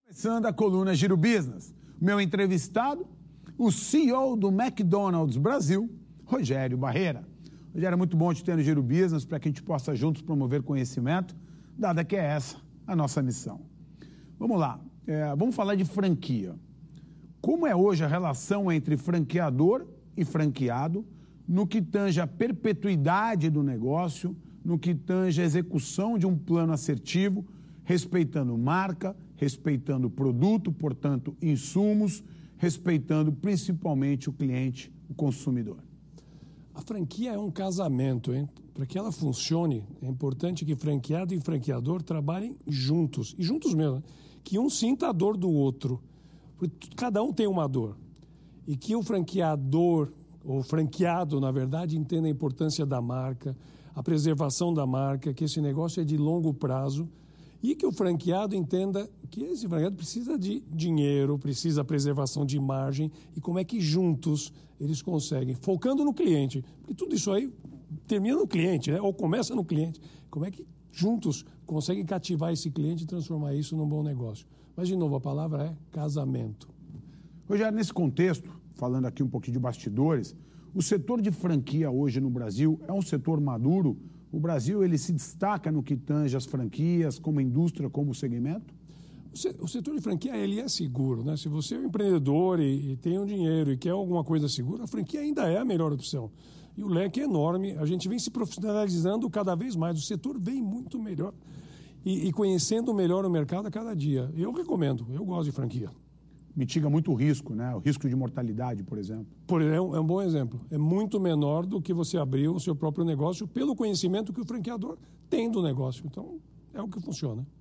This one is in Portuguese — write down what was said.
Começando a coluna Giro Business. Meu entrevistado, o CEO do McDonald's Brasil, Rogério Barreira. Rogério, é muito bom te ter no Giro Business para que a gente possa juntos promover conhecimento, dada que é essa a nossa missão. Vamos lá, vamos falar de franquia. Como é hoje a relação entre franqueador e franqueado no que tange a perpetuidade do negócio, no que tange a execução de um plano assertivo, respeitando marca, respeitando produto, portanto, insumos, respeitando principalmente o cliente, o consumidor? A franquia é um casamento, hein? Para que ela funcione, é importante que franqueado e franqueador trabalhem juntos, e juntos mesmo, né? Que um sinta a dor do outro, porque cada um tem uma dor, e que o franqueador, ou franqueado, na verdade, entenda a importância da marca, a preservação da marca, que esse negócio é de longo prazo, e que o franqueado entenda que esse franqueado precisa de dinheiro, precisa da preservação de margem e como é que juntos eles conseguem, focando no cliente, porque tudo isso aí termina no cliente, né? Ou começa no cliente. Como é que juntos conseguem cativar esse cliente e transformar isso num bom negócio? Mas, de novo, a palavra é casamento. Rogério, nesse contexto, falando aqui um pouquinho de bastidores, o setor de franquia hoje no Brasil é um setor maduro? O Brasil ele se destaca no que tange as franquias, como indústria, como segmento? O setor de franquia ele é seguro, né? Se você é um empreendedor e tem um dinheiro e quer alguma coisa segura, a franquia ainda é a melhor opção. E o leque é enorme, a gente vem se profissionalizando cada vez mais, o setor vem muito melhor e conhecendo melhor o mercado a cada dia. Eu recomendo, eu gosto de franquia. Mitiga muito o risco, né? O risco de mortalidade, por exemplo. É um bom exemplo. É muito menor do que você abrir o seu próprio negócio pelo conhecimento que o franqueador tem do negócio. Então, é o que funciona.